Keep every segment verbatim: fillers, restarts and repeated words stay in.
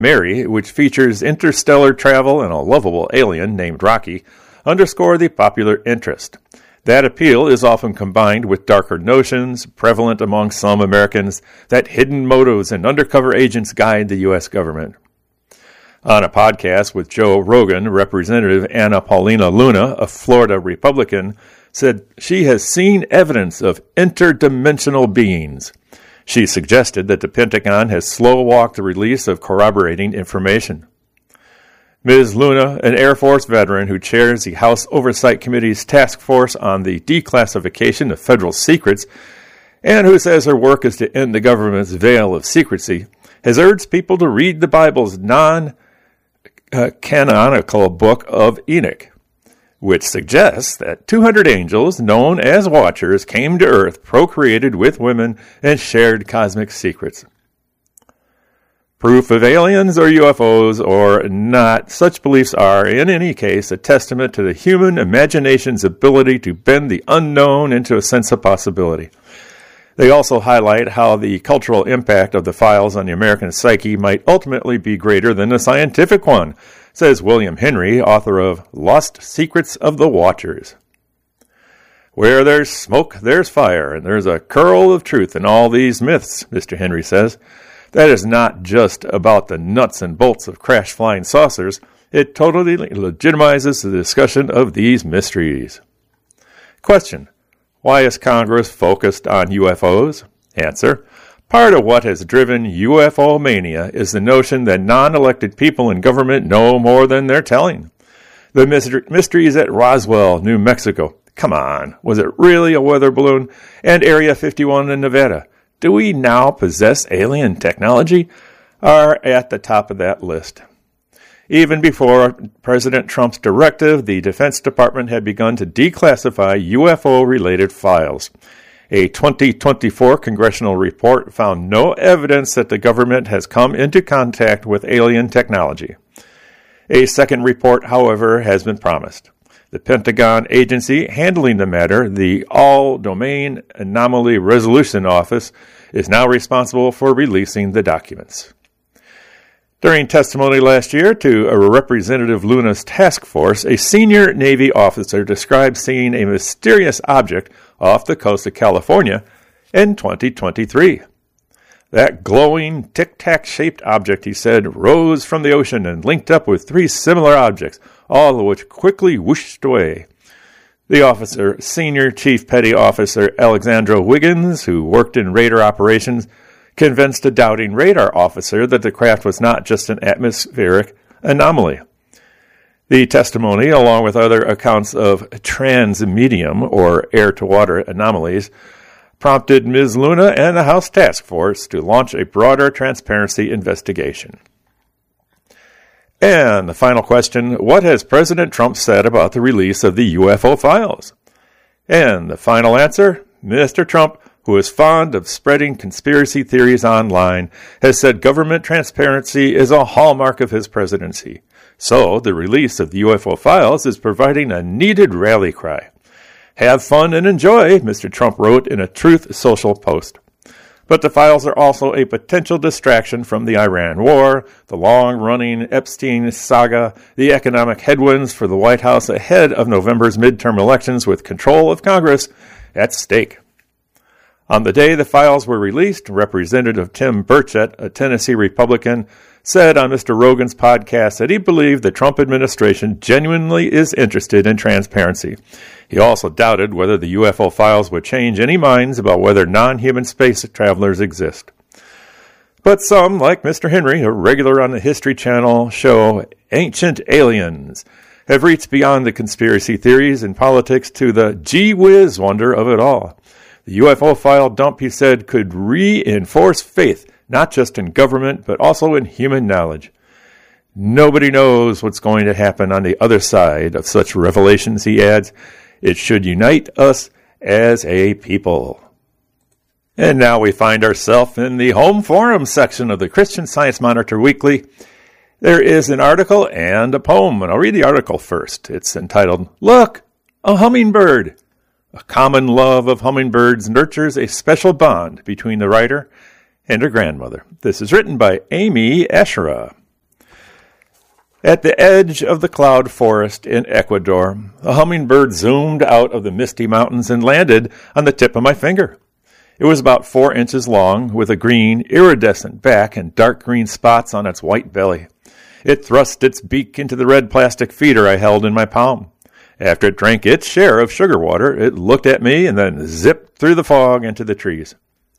Mary, which features interstellar travel and a lovable alien named Rocky, underscore the popular interest. That appeal is often combined with darker notions, prevalent among some Americans, that hidden motives and undercover agents guide the U S government. On a podcast with Joe Rogan, Representative Anna Paulina Luna, a Florida Republican, said she has seen evidence of interdimensional beings. She suggested that the Pentagon has slow-walked the release of corroborating information. Miz Luna, an Air Force veteran who chairs the House Oversight Committee's task force on the declassification of federal secrets, and who says her work is to end the government's veil of secrecy, has urged people to read the Bible's non-canonical book of Enoch, which suggests that two hundred angels, known as Watchers, came to Earth, procreated with women, and shared cosmic secrets. Proof of aliens or U F Os or not, such beliefs are, in any case, a testament to the human imagination's ability to bend the unknown into a sense of possibility. They also highlight how the cultural impact of the files on the American psyche might ultimately be greater than the scientific one, says William Henry, author of Lost Secrets of the Watchers. Where there's smoke, there's fire, and there's a kernel of truth in all these myths, Mister Henry says. That is not just about the nuts and bolts of crash-flying saucers. It totally legitimizes the discussion of these mysteries. Question: why is Congress focused on U F Os? Answer: part of what has driven U F O mania is the notion that non-elected people in government know more than they're telling. The mysteries at Roswell, New Mexico. Come on, was it really a weather balloon? And Area fifty-one in Nevada. Do we now possess alien technology? Are at the top of that list. Even before President Trump's directive, the Defense Department had begun to declassify U F O-related files. A twenty twenty-four congressional report found no evidence that the government has come into contact with alien technology. A second report, however, has been promised. The Pentagon agency handling the matter, the All-Domain Anomaly Resolution Office, is now responsible for releasing the documents. During testimony last year to a Representative Luna's task force, a senior Navy officer described seeing a mysterious object off the coast of California in twenty twenty-three. That glowing, tic-tac-shaped object, he said, rose from the ocean and linked up with three similar objects, all of which quickly whooshed away. The officer, Senior Chief Petty Officer Alexandra Wiggins, who worked in radar operations, convinced a doubting radar officer that the craft was not just an atmospheric anomaly. The testimony, along with other accounts of transmedium, or air-to-water anomalies, prompted Miz Luna and the House Task Force to launch a broader transparency investigation. And the final question: what has President Trump said about the release of the U F O files? And the final answer: Mister Trump, who is fond of spreading conspiracy theories online, has said government transparency is a hallmark of his presidency. So the release of the U F O files is providing a needed rally cry. Have fun and enjoy, Mister Trump wrote in a Truth Social post. But the files are also a potential distraction from the Iran war, the long-running Epstein saga, the economic headwinds for the White House ahead of November's midterm elections with control of Congress at stake. On the day the files were released, Representative Tim Burchett, a Tennessee Republican, said on Mister Rogan's podcast that he believed the Trump administration genuinely is interested in transparency. He also doubted whether the U F O files would change any minds about whether non-human space travelers exist. But some, like Mister Henry, a regular on the History Channel show Ancient Aliens, have reached beyond the conspiracy theories and politics to the gee-whiz wonder of it all. The U F O file dump, he said, could reinforce faith, not just in government, but also in human knowledge. Nobody knows what's going to happen on the other side of such revelations, he adds. It should unite us as a people. And now we find ourselves in the home forum section of the Christian Science Monitor Weekly. There is an article and a poem, and I'll read the article first. It's entitled, "Look, a Hummingbird." A common love of hummingbirds nurtures a special bond between the writer and her grandmother. This is written by Amy Asherah. At the edge of the cloud forest in Ecuador, a hummingbird zoomed out of the misty mountains and landed on the tip of my finger. It was about four inches long, with a green, iridescent back and dark green spots on its white belly. It thrust its beak into the red plastic feeder I held in my palm. After it drank its share of sugar water, it looked at me and then zipped through the fog into the trees.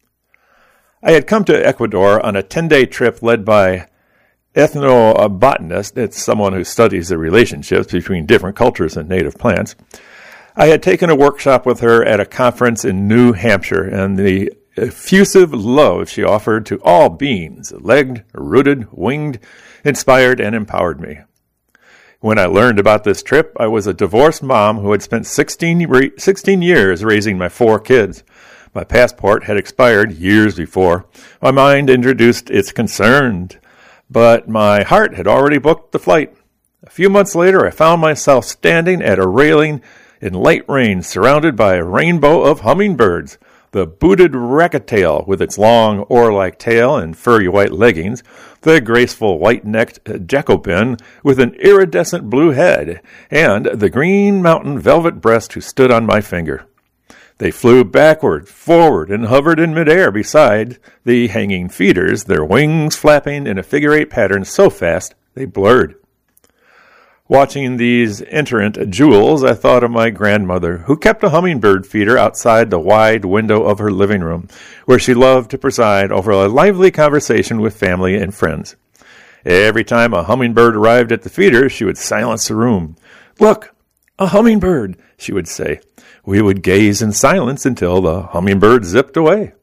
I had come to Ecuador on a ten-day trip led by ethnobotanist. It's someone who studies the relationships between different cultures and native plants. I had taken a workshop with her at a conference in New Hampshire, and the effusive love she offered to all beings, legged, rooted, winged, inspired, and empowered me. When I learned about this trip, I was a divorced mom who had spent sixteen, sixteen years raising my four kids. My passport had expired years before. My mind introduced its concerns, but my heart had already booked the flight. A few months later, I found myself standing at a railing in light rain, surrounded by a rainbow of hummingbirds. The booted racket-tail with its long oar-like tail and furry white leggings, the graceful white-necked Jacobin with an iridescent blue head, and the green mountain velvet breast who stood on my finger. They flew backward, forward, and hovered in midair beside the hanging feeders, their wings flapping in a figure-eight pattern so fast they blurred. Watching these iterant jewels, I thought of my grandmother, who kept a hummingbird feeder outside the wide window of her living room, where she loved to preside over a lively conversation with family and friends. Every time a hummingbird arrived at the feeder, she would silence the room. "Look, a hummingbird," she would say. We would gaze in silence until the hummingbird zipped away.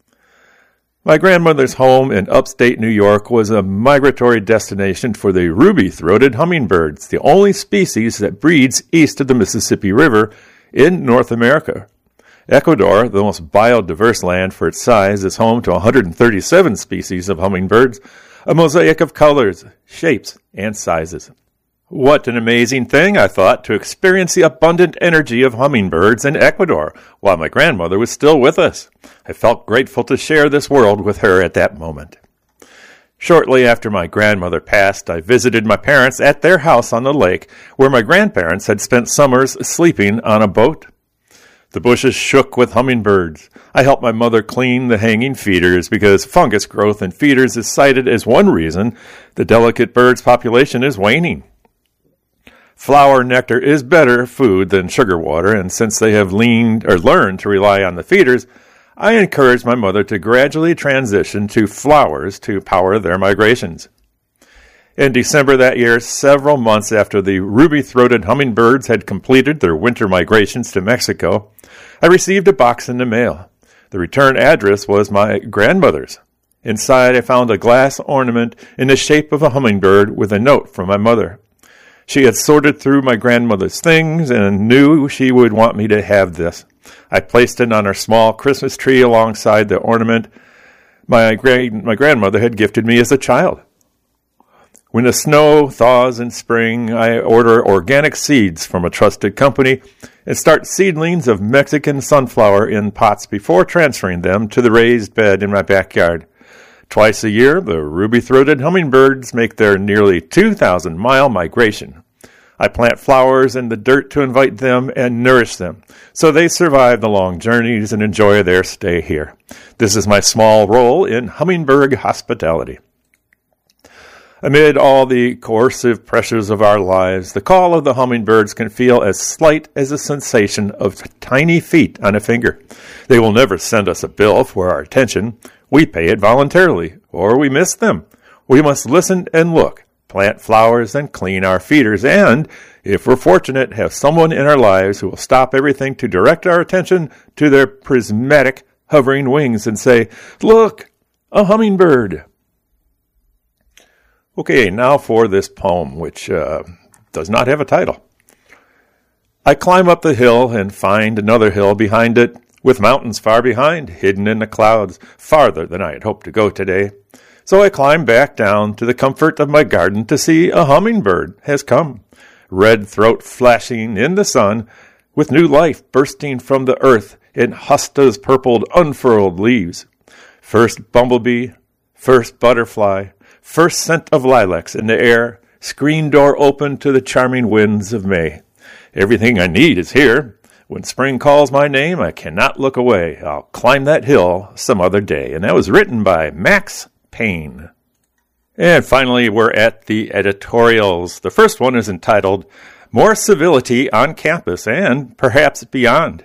My grandmother's home in upstate New York was a migratory destination for the ruby-throated hummingbirds, the only species that breeds east of the Mississippi River in North America. Ecuador, the most biodiverse land for its size, is home to one hundred thirty-seven species of hummingbirds, a mosaic of colors, shapes, and sizes. What an amazing thing, I thought, to experience the abundant energy of hummingbirds in Ecuador while my grandmother was still with us. I felt grateful to share this world with her at that moment. Shortly after my grandmother passed, I visited my parents at their house on the lake, where my grandparents had spent summers sleeping on a boat. The bushes shook with hummingbirds. I helped my mother clean the hanging feeders because fungus growth in feeders is cited as one reason the delicate bird's population is waning. Flower nectar is better food than sugar water, and since they have leaned or learned to rely on the feeders, I encouraged my mother to gradually transition to flowers to power their migrations. In December that year, several months after the ruby-throated hummingbirds had completed their winter migrations to Mexico, I received a box in the mail. The return address was my grandmother's. Inside, I found a glass ornament in the shape of a hummingbird with a note from my mother. She had sorted through my grandmother's things and knew she would want me to have this. I placed it on our small Christmas tree alongside the ornament my, gra- my grandmother had gifted me as a child. When the snow thaws in spring, I order organic seeds from a trusted company and start seedlings of Mexican sunflower in pots before transferring them to the raised bed in my backyard. Twice a year, the ruby-throated hummingbirds make their nearly two thousand mile migration. I plant flowers in the dirt to invite them and nourish them, so they survive the long journeys and enjoy their stay here. This is my small role in hummingbird hospitality. Amid all the coercive pressures of our lives, the call of the hummingbirds can feel as slight as a sensation of tiny feet on a finger. They will never send us a bill for our attention. We pay it voluntarily, or we miss them. We must listen and look, plant flowers and clean our feeders, and, if we're fortunate, have someone in our lives who will stop everything to direct our attention to their prismatic, hovering wings and say, "Look, a hummingbird." Okay, now for this poem, which uh, does not have a title. I climb up the hill and find another hill behind it, with mountains far behind, hidden in the clouds, farther than I had hoped to go today. So I climb back down to the comfort of my garden to see a hummingbird has come, red throat flashing in the sun, with new life bursting from the earth in hosta's purpled, unfurled leaves. First bumblebee, first butterfly, first scent of lilacs in the air, screen door open to the charming winds of May. Everything I need is here. When spring calls my name, I cannot look away. I'll climb that hill some other day. And that was written by Max Payne. And finally, we're at the editorials. The first one is entitled, More Civility on Campus and Perhaps Beyond.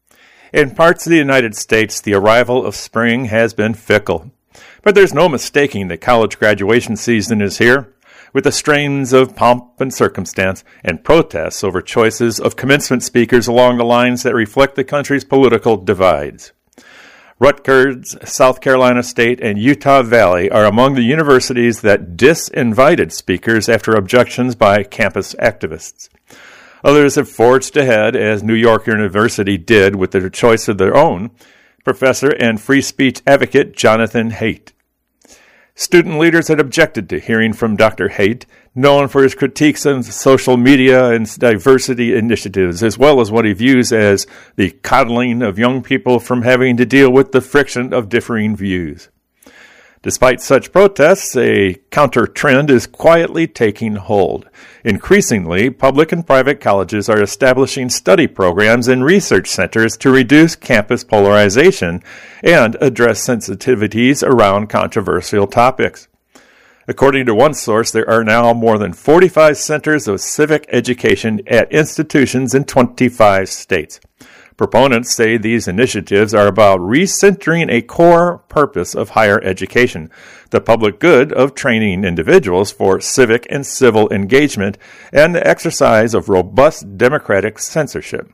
In parts of the United States, the arrival of spring has been fickle. But there's no mistaking that college graduation season is here, with the strains of pomp and circumstance and protests over choices of commencement speakers along the lines that reflect the country's political divides. Rutgers, South Carolina State, and Utah Valley are among the universities that disinvited speakers after objections by campus activists. Others have forged ahead, as New York University did with their choice of their own, professor and free speech advocate Jonathan Haidt. Student leaders had objected to hearing from Doctor Haidt, known for his critiques on social media and diversity initiatives, as well as what he views as the coddling of young people from having to deal with the friction of differing views. Despite such protests, a counter-trend is quietly taking hold. Increasingly, public and private colleges are establishing study programs and research centers to reduce campus polarization and address sensitivities around controversial topics. According to one source, there are now more than forty-five centers of civic education at institutions in twenty-five states. Proponents say these initiatives are about recentering a core purpose of higher education, the public good of training individuals for civic and civil engagement, and the exercise of robust democratic censorship.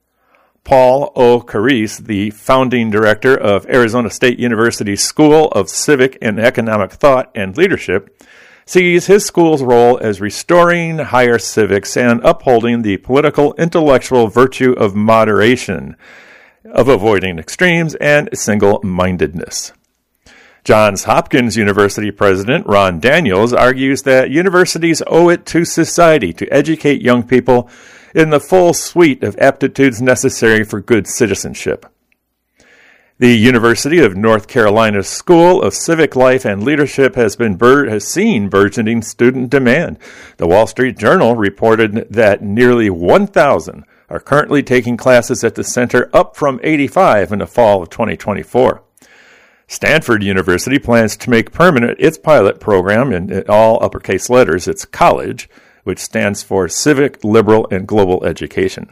Paul O. Carisse, the founding director of Arizona State University School of Civic and Economic Thought and Leadership, sees his school's role as restoring higher civics and upholding the political intellectual virtue of moderation, of avoiding extremes and single-mindedness. Johns Hopkins University President Ron Daniels argues that universities owe it to society to educate young people in the full suite of aptitudes necessary for good citizenship. The University of North Carolina School of Civic Life and Leadership has been bur- has seen burgeoning student demand. The Wall Street Journal reported that nearly one thousand are currently taking classes at the center, up from eighty-five in the fall of twenty twenty-four. Stanford University plans to make permanent its pilot program in all uppercase letters, its college, which stands for Civic, Liberal, and Global Education.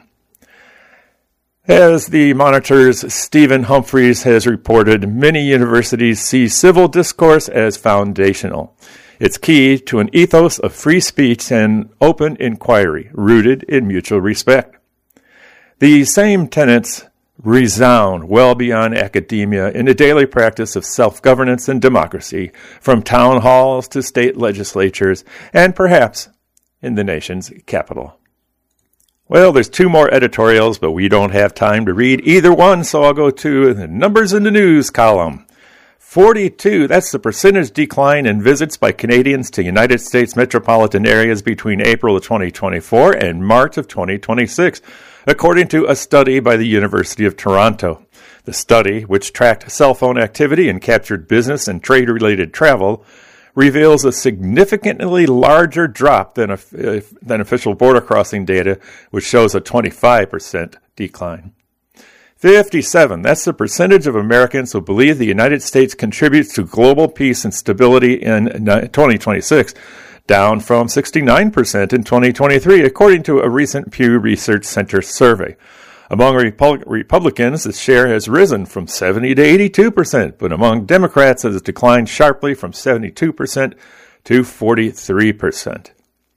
As the Monitor's Stephen Humphreys has reported, many universities see civil discourse as foundational. It's key to an ethos of free speech and open inquiry, rooted in mutual respect. These same tenets resound well beyond academia in the daily practice of self-governance and democracy, from town halls to state legislatures, and perhaps in the nation's capital. Well, there's two more editorials, but we don't have time to read either one, so I'll go to the numbers in the news column. forty-two, that's the percentage decline in visits by Canadians to United States metropolitan areas between April of twenty twenty-four and March of twenty twenty-six, according to a study by the University of Toronto. The study, which tracked cell phone activity and captured business and trade-related travel, reveals a significantly larger drop than, a, uh, than official border crossing data, which shows a twenty-five percent decline. fifty-seven, that's the percentage of Americans who believe the United States contributes to global peace and stability in twenty twenty-six, down from sixty-nine percent in twenty twenty-three, according to a recent Pew Research Center survey. Among Repu- Republicans, the share has risen from seventy to eighty-two percent, but among Democrats it has declined sharply from seventy-two percent to forty-three percent.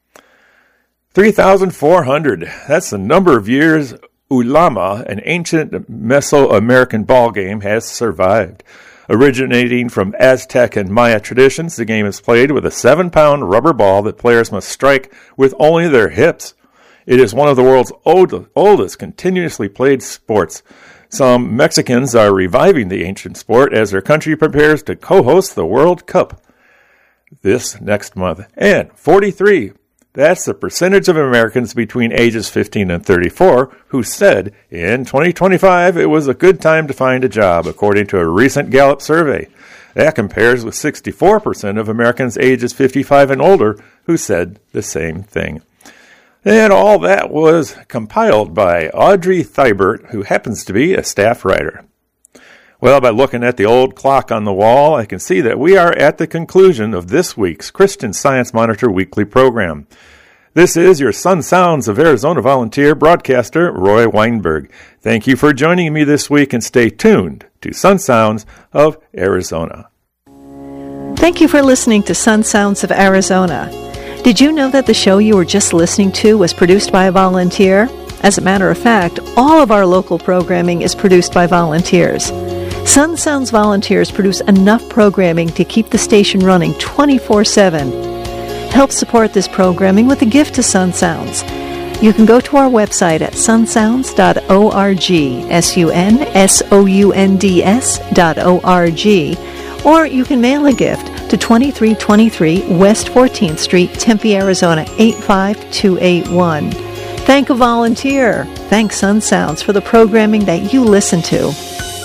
three thousand four hundred, that's the number of years Ulama, an ancient Mesoamerican ball game, has survived. Originating from Aztec and Maya traditions, the game is played with a seven-pound rubber ball that players must strike with only their hips. It is one of the world's old, oldest continuously played sports. Some Mexicans are reviving the ancient sport as their country prepares to co-host the World Cup this next month. And forty-three, that's the percentage of Americans between ages fifteen and thirty-four who said in twenty twenty-five it was a good time to find a job, according to a recent Gallup survey. That compares with sixty-four percent of Americans ages fifty-five and older who said the same thing. And all that was compiled by Audrey Thibert, who happens to be a staff writer. Well, by looking at the old clock on the wall, I can see that we are at the conclusion of this week's Christian Science Monitor weekly program. This is your Sun Sounds of Arizona volunteer broadcaster, Roy Weinberg. Thank you for joining me this week, and stay tuned to Sun Sounds of Arizona. Thank you for listening to Sun Sounds of Arizona. Did you know that the show you were just listening to was produced by a volunteer? As a matter of fact, all of our local programming is produced by volunteers. Sun Sounds volunteers produce enough programming to keep the station running twenty-four seven. Help support this programming with a gift to Sun Sounds. You can go to our website at sun sounds dot org, S U N S O U N D S dot O R G, or you can mail a gift to twenty-three twenty-three West fourteenth Street, Tempe, Arizona, eight five two eight one. Thank a volunteer. Thank Sun Sounds for the programming that you listen to.